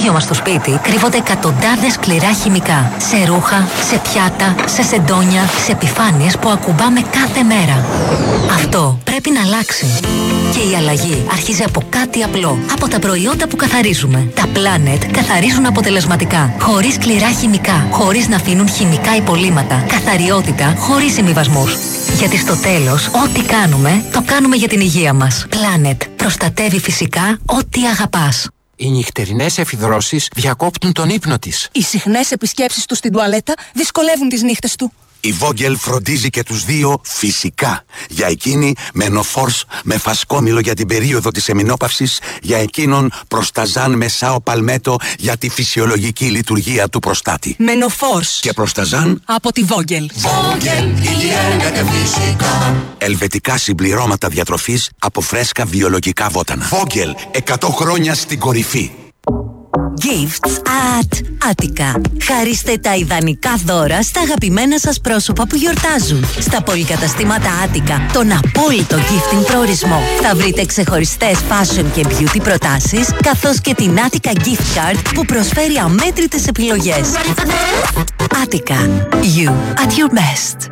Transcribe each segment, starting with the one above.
ίδιο μας το σπίτι κρύβονται εκατοντάδες σκληρά χημικά. Σε ρούχα, σε πιάτα, σε σεντόνια, σε επιφάνειες που ακουμπάμε κάθε μέρα. Αυτό πρέπει να αλλάξει. Και η αλλαγή αρχίζει από κάτι απλό. Από τα προϊόντα που καθαρίζουμε. Τα Planet καθαρίζουν αποτελεσματικά. Χωρίς σκληρά χημικά. Χωρίς να αφήνουν χημικά υπολείμματα. Καθαριότητα χωρίς συμβιβασμούς. Γιατί στο τέλος, ό,τι κάνουμε, το κάνουμε για την υγεία μας. Planet. Προστατεύει φυσικά ό,τι αγαπάς. Οι νυχτερινές εφιδρώσεις διακόπτουν τον ύπνο της. Οι συχνές επισκέψεις του στην τουαλέτα δυσκολεύουν τις νύχτες του. Η Vogel φροντίζει και τους δύο φυσικά. Για εκείνη Menopause με φασκόμηλο για την περίοδο της εμεινόπαυσης, για εκείνον Προσταζάν με Σάο Παλμέτο για τη φυσιολογική λειτουργία του προστάτη. Menopause Και Προσταζάν από τη Vogel. Vogel, υγιεινά φυσικά. Ελβετικά συμπληρώματα διατροφής από φρέσκα βιολογικά βότανα. Vogel, 100 χρόνια στην κορυφή. Gifts at Attica. Χαρίστε τα ιδανικά δώρα στα αγαπημένα σας πρόσωπα που γιορτάζουν. Στα πολυκαταστήματα Attica, τον απόλυτο gifting προορισμό. Θα βρείτε ξεχωριστές fashion και beauty προτάσεις, καθώς και την Attica Gift Card που προσφέρει αμέτρητες επιλογές. Attica. You at your best.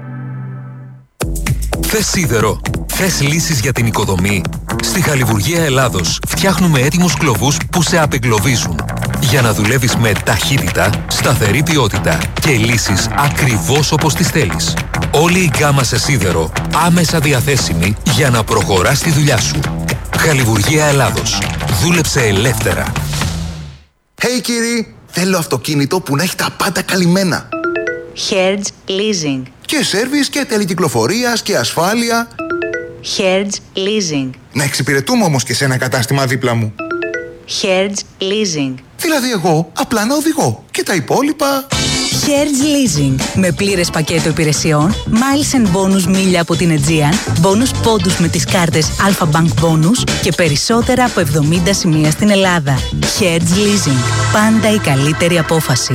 Θες σίδερο? Θες λύσεις για την οικοδομή? Στη Χαλιβουργία Ελλάδος φτιάχνουμε έτοιμους κλωβούς που σε απεγκλωβίζουν. Για να δουλεύεις με ταχύτητα, σταθερή ποιότητα και λύσεις ακριβώς όπως τις θέλεις. Όλη η γκάμα σε σίδερο άμεσα διαθέσιμη για να προχωράς τη δουλειά σου. Χαλιβουργία Ελλάδος. Δούλεψε ελεύθερα. Hey κύριοι, θέλω αυτοκίνητο που να έχει τα πάντα καλυμμένα. Hertz Leasing. Και σέρβις και τελεκυκλοφορίας και ασφάλεια. Hertz Leasing. Να εξυπηρετούμε όμως και σε ένα κατάστημα δίπλα μου. Hertz Leasing. Δηλαδή εγώ απλά να οδηγώ και τα υπόλοιπα... Hertz Leasing. Με πλήρες πακέτο υπηρεσιών, miles and bonus μίλια από την Aegean, bonus πόντους με τις κάρτες Alpha Bank Bonus και περισσότερα από 70 σημεία στην Ελλάδα. Hertz Leasing. Πάντα η καλύτερη απόφαση.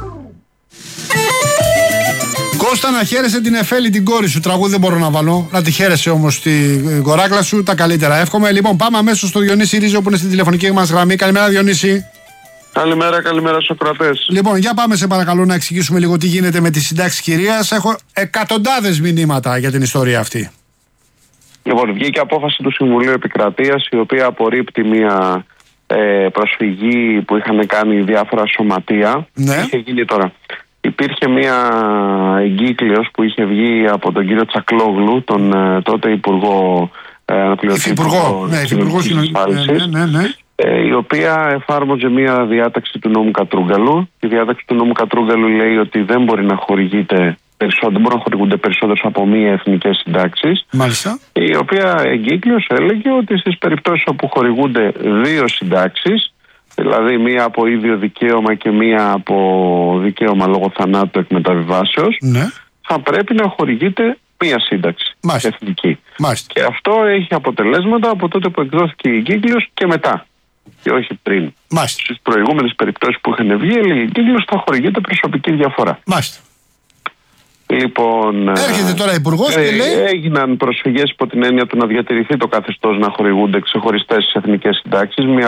Κώστα, να χαίρεσαι την Εφέλη, την κόρη σου. Τραγούδι δεν μπορώ να βάλω. Να τη χαίρεσαι όμως την κοράκλα σου. Τα καλύτερα εύχομαι. Λοιπόν, πάμε αμέσως στο Διονύση Ρίζο που είναι στην τηλεφωνική μας γραμμή. Καλημέρα, Διονύση. Καλημέρα στους ακροατές. Λοιπόν, για πάμε σε παρακαλώ να εξηγήσουμε λίγο τι γίνεται με τη συντάξη κυρίας. Έχω εκατοντάδες μηνύματα για την ιστορία αυτή. Λοιπόν, βγήκε απόφαση του Συμβουλίου Επικρατείας, η οποία απορρίπτει μια προσφυγή που είχαν κάνει διάφορα σωματεία. Ναι. Είχε γίνει τώρα. Υπήρχε μια εγκύκλειος που είχε βγει από τον κύριο Τσακλόγλου, τον τότε Υπουργό Αναπληρωτή Κοινωνικής Ασφάλισης, η οποία εφάρμοζε μια διάταξη του νόμου Κατρούγκαλου. Η διάταξη του νόμου Κατρούγκαλου λέει ότι δεν μπορεί να χορηγείται δεν μπορούν να χορηγούνται περισσότερες από μία εθνικές συντάξεις. Μάλιστα. Η οποία εγκύκλειος έλεγε ότι στις περιπτώσεις όπου χορηγούνται δύο συντάξεις, δηλαδή μία από ίδιο δικαίωμα και μία από δικαίωμα λόγω θανάτου εκμεταβιβάσεως, ναι, θα πρέπει να χορηγείται μία σύνταξη εθνική. Μάλιστα. Και αυτό έχει αποτελέσματα από τότε που εκδόθηκε η εγκύκλειος και μετά. Και όχι πριν. Στις προηγούμενες περιπτώσεις που είχαν βγει, έλεγε η εγκύκλειος θα χορηγείται προσωπική διαφορά. Μάλιστα. Λοιπόν, έρχεται τώρα υπουργός και λέει. Έγιναν προσφυγές υπό την έννοια του να διατηρηθεί το καθεστώς να χορηγούνται ξεχωριστές εθνικές συντάξεις, μία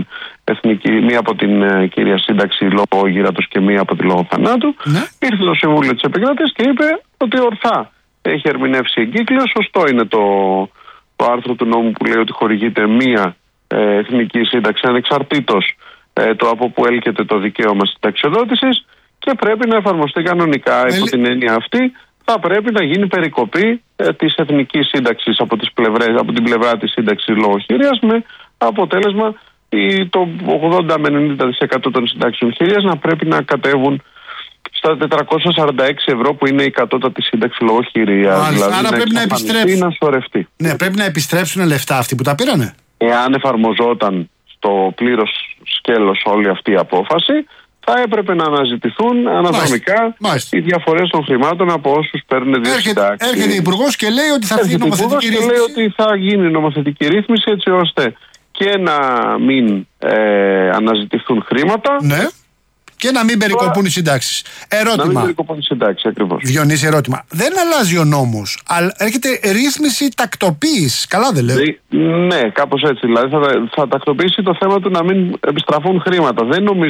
από την κύρια σύνταξη λόγω γύρατος και μία από τη λόγω θανάτου. Ναι. Ήρθε το Συμβούλιο της Επικρατείας και είπε ότι ορθά έχει ερμηνεύσει η εγκύκλειος. Σωστό είναι το άρθρο του νόμου που λέει ότι χορηγείται μία εθνική σύνταξη ανεξαρτήτως το από που έλκεται το δικαίωμα συνταξιοδότησης. Και πρέπει να εφαρμοστεί κανονικά. Υπό την έννοια αυτή, θα πρέπει να γίνει περικοπή της εθνικής σύνταξης από την πλευρά της σύνταξης λόγω χειρίας, με αποτέλεσμα το 80 με 90% των συντάξεων χειρίας να πρέπει να κατέβουν στα 446 ευρώ που είναι η κατώτατη σύνταξη λόγω χειρίας. Δηλαδή άρα πρέπει να επιστρέψουν. Να σωρευτεί. Ναι, πρέπει να επιστρέψουν λεφτά αυτοί που τα πήρανε. Εάν εφαρμοζόταν στο πλήρως σκέλος όλη αυτή η απόφαση, θα έπρεπε να αναζητηθούν αναδρομικά οι διαφορές των χρημάτων από όσους παίρνουν δύο συντάξεις. Έρχεται η Υπουργός και λέει ότι θα γίνει νομοθετική ρύθμιση. Και λέει ότι θα γίνει νομοθετική ρύθμιση έτσι ώστε και να μην αναζητηθούν χρήματα. Ναι. Και να μην περικοπούν οι συντάξεις. Ερώτημα. Να μην περικοπούν οι συντάξεις, ακριβώς. Διονύση, ερώτημα. Δεν αλλάζει ο νόμος, αλλά έρχεται ρύθμιση τακτοποίησης. Καλά δεν λέω. Ναι, κάπως έτσι. Δηλαδή θα τακτοποιήσει το θέμα του να μην επιστραφούν χρήματα. Δεν νομίζω